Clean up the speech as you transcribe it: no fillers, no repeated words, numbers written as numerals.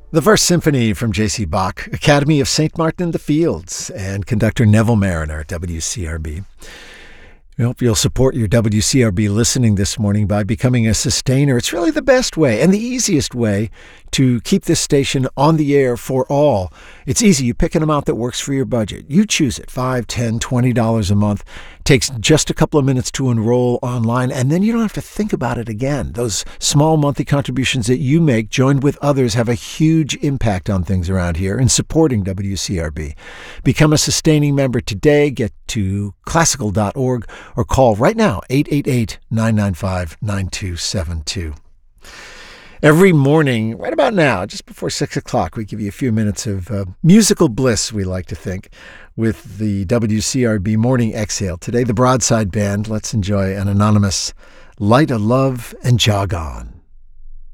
The First Symphony from J.C. Bach, Academy of St. Martin in the Fields, and conductor Neville Mariner, WCRB. We hope you'll support your WCRB listening this morning by becoming a sustainer. It's really the best way and the easiest way to keep this station on the air for all. It's easy. You pick an amount that works for your budget. You choose it, $5, $10, $20 a month. It takes just a couple of minutes to enroll online, and then you don't have to think about it again. Those small monthly contributions that you make, joined with others, have a huge impact on things around here in supporting WCRB. Become a sustaining member today. Get to classical.org or call right now, 888-995-9272. Every morning, right about now, just before 6 o'clock, we give you a few minutes of musical bliss, we like to think, with the WCRB Morning Exhale. Today, the Broadside Band. Let's enjoy an anonymous Light of Love and Jog On.